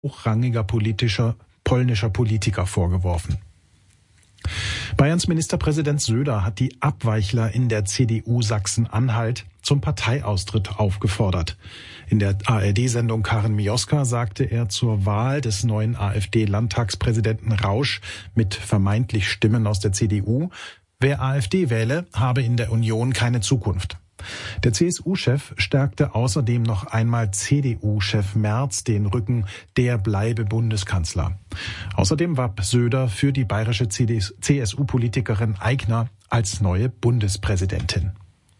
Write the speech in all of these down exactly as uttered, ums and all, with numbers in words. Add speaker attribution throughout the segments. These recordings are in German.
Speaker 1: hochrangiger politischer polnischer Politiker vorgeworfen. Bayerns Ministerpräsident Söder hat die Abweichler in der C D U Sachsen-Anhalt zum Parteiaustritt aufgefordert. In der A R D-Sendung Karin Mioska sagte er zur Wahl des neuen AfD-Landtagspräsidenten Rausch mit vermeintlich Stimmen aus der C D U, wer AfD wähle, habe in der Union keine Zukunft. Der C S U-Chef stärkte außerdem noch einmal C D U-Chef Merz den Rücken, der bleibe Bundeskanzler. Außerdem warb Söder für die bayerische C S U-Politikerin Aigner als neue Bundespräsidentin.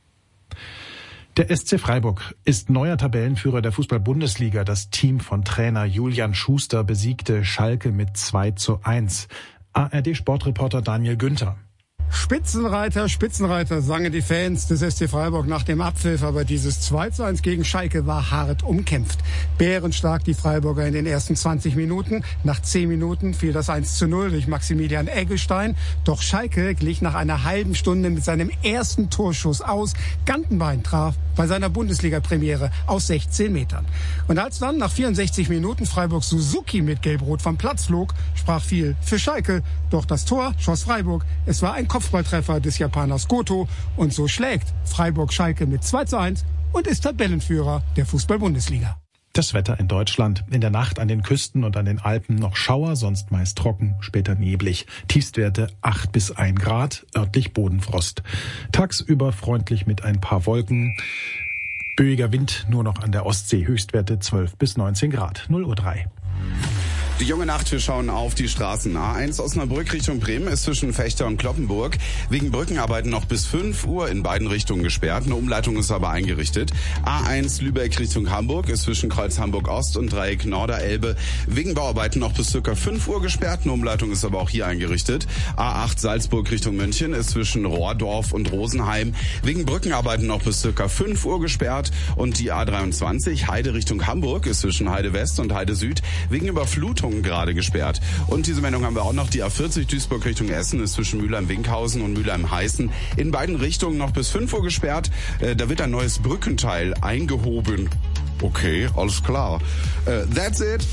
Speaker 1: Der S C Freiburg ist neuer Tabellenführer der Fußball-Bundesliga. Das Team von Trainer Julian Schuster besiegte Schalke mit zwei zu eins. A R D-Sportreporter Daniel Günther.
Speaker 2: Spitzenreiter, Spitzenreiter, sangen die Fans des S C Freiburg nach dem Abpfiff, aber dieses zwei zu eins gegen Schalke war hart umkämpft. Bärenstark die Freiburger in den ersten zwanzig Minuten. Nach zehn Minuten fiel das eins zu null durch Maximilian Eggestein. Doch Schalke glich nach einer halben Stunde mit seinem ersten Torschuss aus. Gantenbein traf bei seiner Bundesliga-Premiere aus sechzehn Metern. Und als dann nach vierundsechzig Minuten Freiburg Suzuki mit Gelb-Rot vom Platz flog, sprach viel für Schalke. Doch das Tor schoss Freiburg. Es war ein Kopfballtreffer des Japaners Goto. Und so schlägt Freiburg Schalke mit zwei zu eins und ist Tabellenführer der Fußball-Bundesliga.
Speaker 1: Das Wetter in Deutschland. In der Nacht an den Küsten und an den Alpen noch Schauer, sonst meist trocken, später neblig. Tiefstwerte acht bis ein Grad, örtlich Bodenfrost. Tagsüber freundlich mit ein paar Wolken. Böiger Wind nur noch an der Ostsee. Höchstwerte zwölf bis neunzehn Grad. null Uhr drei.
Speaker 3: Die junge Nacht, wir schauen auf die Straßen. A eins Osnabrück Richtung Bremen ist zwischen Fechter und Kloppenburg wegen Brückenarbeiten noch bis fünf Uhr in beiden Richtungen gesperrt. Eine Umleitung ist aber eingerichtet. A eins Lübeck Richtung Hamburg ist zwischen Kreuz Hamburg Ost und Dreieck Norderelbe wegen Bauarbeiten noch bis circa fünf Uhr gesperrt. Eine Umleitung ist aber auch hier eingerichtet. A acht Salzburg Richtung München ist zwischen Rohrdorf und Rosenheim wegen Brückenarbeiten noch bis circa fünf Uhr gesperrt. Und die A dreiundzwanzig Heide Richtung Hamburg ist zwischen Heide West und Heide Süd wegen Überflutung gerade gesperrt. Und diese Meldung haben wir auch noch. Die A vierzig Duisburg Richtung Essen ist zwischen Mülheim-Winkhausen und Mülheim-Heißen in beiden Richtungen noch bis fünf Uhr gesperrt. Äh, da wird ein neues Brückenteil eingehoben. Okay, alles klar. Äh, that's it.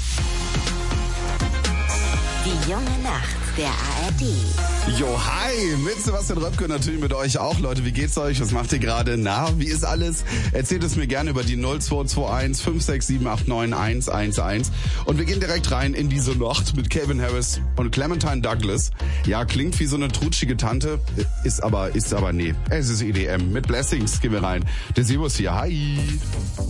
Speaker 4: Die junge Nacht der A R D.
Speaker 3: Jo, hi, mit Sebastian Röpke, natürlich mit euch auch. Leute, wie geht's euch? Was macht ihr gerade? Na, wie ist alles? Erzählt es mir gerne über die null zwei zwei eins fünf sechs sieben acht neun eins eins eins. Und wir gehen direkt rein in diese Nacht mit Calvin Harris und Clementine Douglas. Ja, klingt wie so eine trutschige Tante, ist aber, ist aber nee. Es ist E D M. Mit Blessings gehen wir rein. Der Servus hier, hi.